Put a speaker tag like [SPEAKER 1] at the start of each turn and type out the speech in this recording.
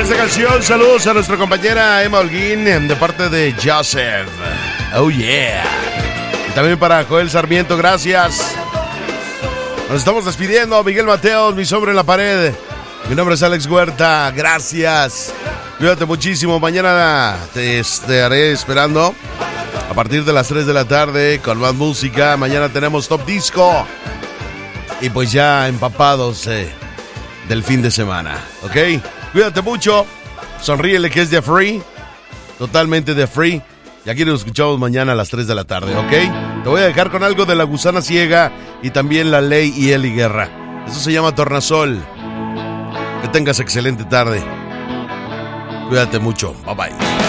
[SPEAKER 1] esta canción. Saludos a nuestra compañera Emma Holguín de parte de Joseph. Oh yeah. Y también para Joel Sarmiento, gracias. Nos estamos despidiendo. Miguel Mateos, mi sombra en la pared. Mi nombre es Alex Huerta, gracias. Cuídate muchísimo. Mañana te estaré esperando a partir de las 3 de la tarde con más música. Mañana tenemos Top Disco. Y pues ya empapados del fin de semana, ¿ok? Cuídate mucho. Sonríele, que es de free. Totalmente de free. Y aquí nos escuchamos mañana a las 3 de la tarde, ¿ok? Te voy a dejar con algo de La Gusana Ciega y también La Ley y Eli Guerra. Eso se llama Tornasol. Que tengas excelente tarde. Cuídate mucho. Bye bye.